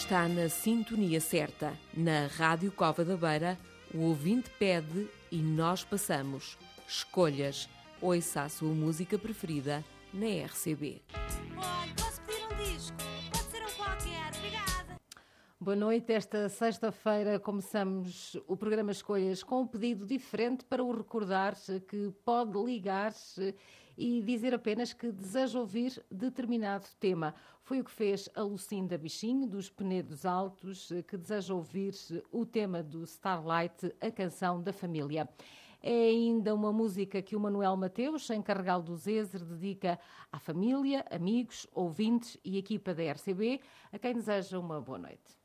Está na sintonia certa. Na Rádio Cova da Beira, o ouvinte pede e nós passamos. Escolhas. Ouça a sua música preferida na RCB. Olha, posso pedir um disco? Pode ser um qualquer. Obrigada. Boa noite. Esta sexta-feira começamos o programa Escolhas com um pedido diferente para o recordar, que pode ligar e dizer apenas que deseja ouvir determinado tema. Foi o que fez a Lucinda Bichinho, dos Penedos Altos, que deseja ouvir o tema do Starlight, a canção da família. É ainda uma música que o Manuel Mateus, em Carregal do Zezer, dedica à família, amigos, ouvintes e equipa da RCB, a quem deseja uma boa noite.